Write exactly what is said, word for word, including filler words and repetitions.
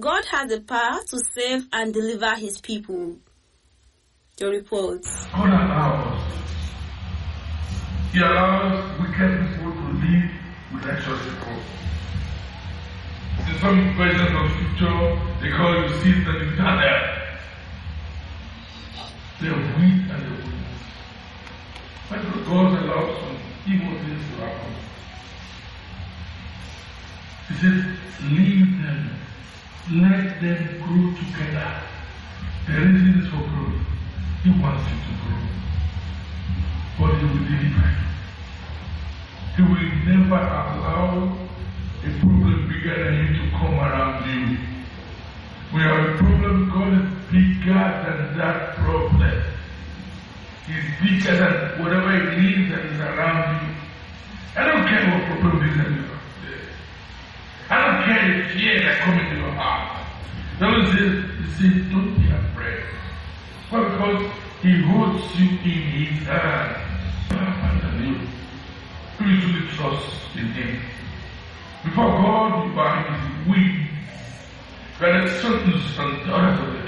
God has the power to save and deliver his people. Your report. God allows. He allows wicked people to live with righteous people. In some versions of scripture, they call you seeds and the tather. They're wheat and they're wheat. But God allows some evil things to happen. He says, leave them. Let them grow together. The reason is for growth. He wants you to grow. But he will deliver you. He will never allow a problem bigger than you to come around you. When you have a problem, God is bigger than that problem. He's bigger than whatever it is that is around you. I don't care what problem is that you have there. I don't care the fear that comes into your heart. The Lord says, he says, don't be afraid. But because he holds you in his hand. And you usually trust in him. Before God, you are his wings. God has certain daughters of the